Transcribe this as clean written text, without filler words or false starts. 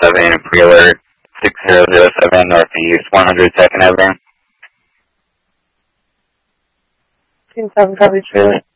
7 pre-alert 6007 Northeast 102nd Avenue. 7 coverage, really.